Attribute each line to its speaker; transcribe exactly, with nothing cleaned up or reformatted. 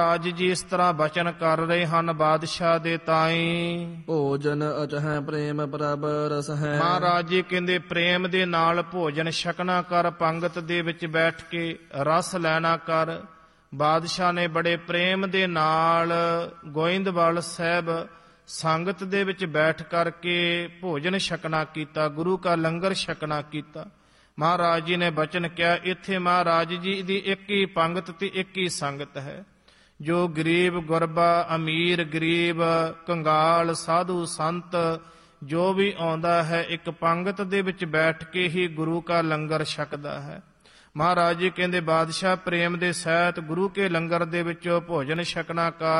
Speaker 1: ਰਾਜ ਜੀ ਇਸ ਤਰ੍ਹਾਂ ਬਚਨ ਕਰ ਰਹੇ ਹਨ ਬਾਦਸ਼ਾਹ ਦੇ ਤਾਈ।
Speaker 2: ਭੋਜਨ ਅਚਹਿ ਪ੍ਰੇਮ ਪ੍ਰਭ ਰਸ ਹੈ।
Speaker 1: ਮਹਾਰਾਜ ਜੀ ਕਹਿੰਦੇ ਪ੍ਰੇਮ ਦੇ ਨਾਲ ਭੋਜਨ ਛਕਣਾ ਕਰ, ਪੰਗਤ ਦੇ ਵਿੱਚ ਬੈਠ ਕੇ ਰਸ ਲੈਣਾ ਕਰ। ਬਾਦਸ਼ਾਹ ਨੇ ਬੜੇ ਪ੍ਰੇਮ ਦੇ ਨਾਲ ਗੋਇੰਦਵਾਲ ਸਾਹਿਬ ਸੰਗਤ ਦੇ ਵਿੱਚ ਬੈਠ ਕਰਕੇ ਭੋਜਨ ਛਕਣਾ ਕੀਤਾ, ਗੁਰੂ ਕਾ ਲੰਗਰ ਛਕਣਾ ਕੀਤਾ। ਮਹਾਰਾਜ ਜੀ ਨੇ ਬਚਨ ਕਿਹਾ, ਇੱਥੇ ਮਹਾਰਾਜ ਜੀ ਦੀ ਇੱਕ ਹੀ ਪੰਗਤ ਤੇ ਇੱਕ ਹੀ ਸੰਗਤ ਹੈ। ਜੋ ਗਰੀਬ ਗੁਰਬਾ, ਅਮੀਰ ਗਰੀਬ, ਕੰਗਾਲ, ਸਾਧੂ ਸੰਤ ਜੋ ਵੀ ਆਉਂਦਾ ਹੈ ਇੱਕ ਪੰਗਤ ਦੇ ਵਿੱਚ ਬੈਠ ਕੇ ਹੀ ਗੁਰੂ ਕਾ ਲੰਗਰ ਛਕਦਾ ਹੈ। ਮਹਾਰਾਜ ਜੀ ਕਹਿੰਦੇ ਬਾਦਸ਼ਾਹ ਪ੍ਰੇਮ ਦੇ ਸਹਿਤ ਗੁਰੂ ਕੇ ਲੰਗਰ ਦੇ ਵਿੱਚ ਭੋਜਨ ਛਕਣਾ ਕਰ।